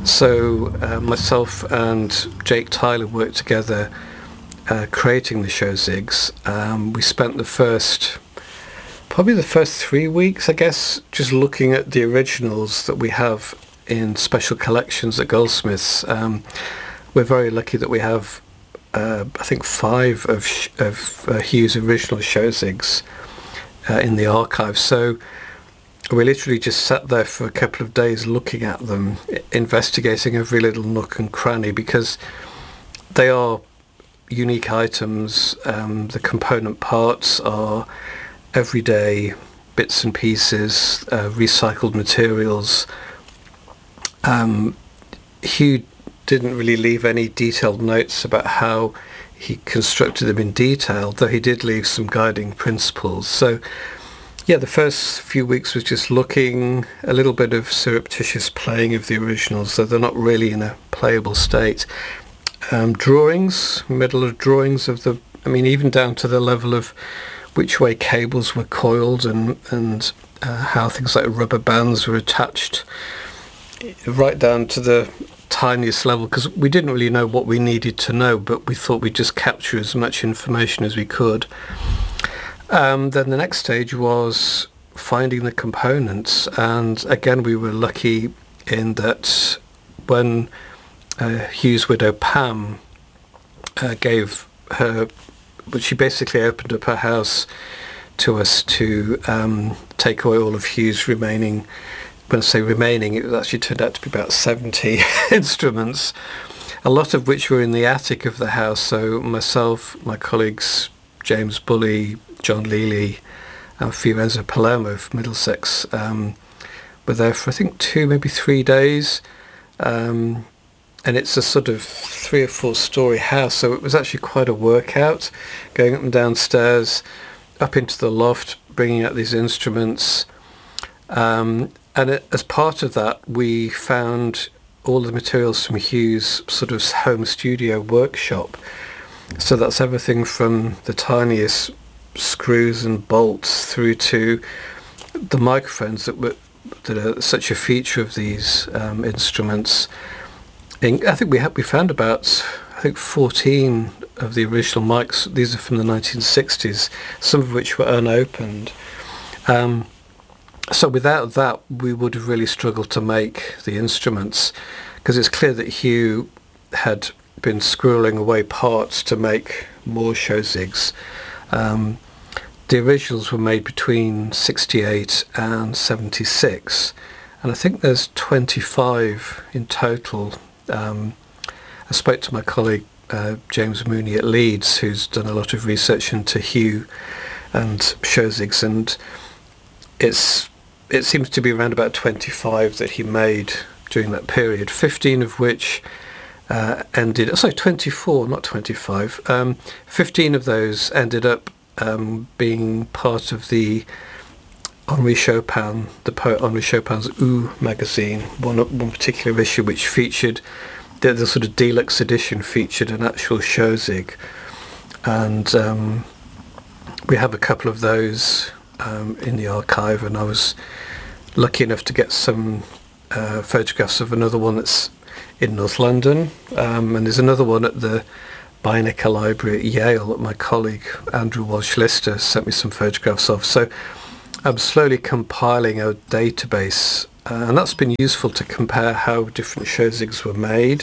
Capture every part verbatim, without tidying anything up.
So uh, myself and Jake Tyler worked together uh, creating the show Ziggs. Um, we spent the first, probably the first three weeks, I guess, just looking at the originals that we have in special collections at Goldsmiths. Um, we're very lucky that we have, uh, I think, five of, sh- of uh, Hughes' original show Ziggs uh, in the archive. So we literally just sat there for a couple of days looking at them, investigating every little nook and cranny, because they are unique items. Um, the component parts are everyday bits and pieces, uh, recycled materials. Um, Hugh didn't really leave any detailed notes about how he constructed them in detail, though he did leave some guiding principles. So yeah, the first few weeks was just looking, a little bit of surreptitious playing of the originals, so they're not really in a playable state. Um, drawings, middle of drawings of the, I mean, even down to the level of which way cables were coiled and, and uh, how things like rubber bands were attached, right down to the tiniest level, because we didn't really know what we needed to know, but we thought we'd just capture as much information as we could. Um, then the next stage was finding the components, and again we were lucky in that when uh, Hugh's widow Pam uh, gave her, but she basically opened up her house to us to um, take away all of Hugh's remaining, when I say remaining, it actually turned out to be about seventy instruments, a lot of which were in the attic of the house. So myself, my colleagues James Bully, John Lely, and Fiorenzo Palermo from Middlesex um, were there for I think two, maybe three days. Um, and it's a sort of three or four story house, so it was actually quite a workout, going up and downstairs, up into the loft, bringing out these instruments. Um, and it, as part of that, we found all the materials from Hugh's sort of home studio workshop. So that's everything from the tiniest screws and bolts through to the microphones that were that are such a feature of these um, instruments. In, I think we had we found about I think fourteen of the original mics. These are from the nineteen sixties, some of which were unopened. Um, so without that, we would have really struggled to make the instruments, because it's clear that Hugh had been squirreling away parts to make more show Ziggs. Um, the originals were made between sixty-eight and seventy-six, and I think there's twenty-five in total. Um, I spoke to my colleague uh, James Mooney at Leeds, who's done a lot of research into Hugh and show Ziggs, and it's it seems to be around about twenty-five that he made during that period, fifteen of which Uh, ended, sorry, twenty-four, not twenty-five. Um, fifteen of those ended up um, being part of the Henri Chopin, the poet Henri Chopin's Ooh magazine, one one particular issue which featured, the, the sort of deluxe edition featured an actual show Zigg. And um, we have a couple of those um, in the archive, and I was lucky enough to get some uh, photographs of another one that's in North London, um, and there's another one at the Beinecker Library at Yale that my colleague Andrew Walsh-Lister sent me some photographs of. So I'm slowly compiling a database, uh, and that's been useful to compare how different show Ziggs were made,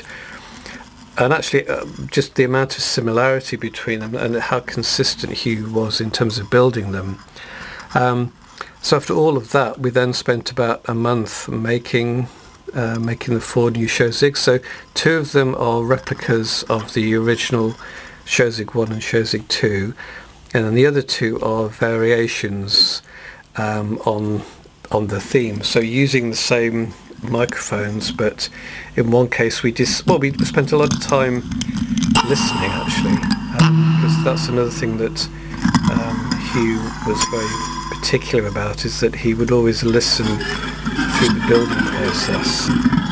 and actually uh, just the amount of similarity between them and how consistent Hugh was in terms of building them. Um, so after all of that, we then spent about a month making Uh, making the four new show Ziggs. So two of them are replicas of the original show Zigg one and show Zigg two, and then the other two are variations um, on on the theme. So using the same microphones, but in one case we just well we spent a lot of time listening actually, because um, that's another thing that um, Hugh was very particular about, is that he would always listen through the building process.